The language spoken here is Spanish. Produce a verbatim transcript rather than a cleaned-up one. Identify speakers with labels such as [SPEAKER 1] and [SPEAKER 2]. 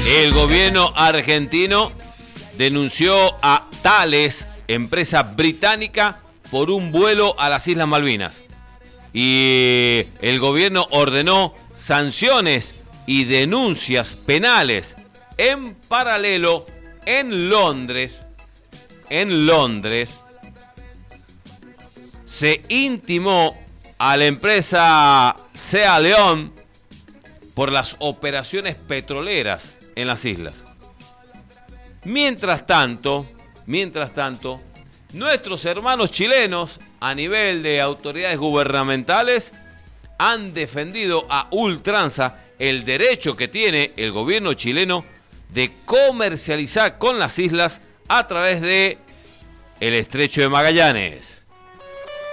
[SPEAKER 1] El gobierno argentino denunció a Thales, empresa británica, por un vuelo a las Islas Malvinas. Y el gobierno ordenó sanciones y denuncias penales. En paralelo, en Londres, en Londres, se intimó a la empresa Sea León por las operaciones petroleras en las islas. Mientras tanto, mientras tanto, nuestros hermanos chilenos, a nivel de autoridades gubernamentales, han defendido a ultranza el derecho que tiene el gobierno chileno de comercializar con las islas a través de el Estrecho de Magallanes.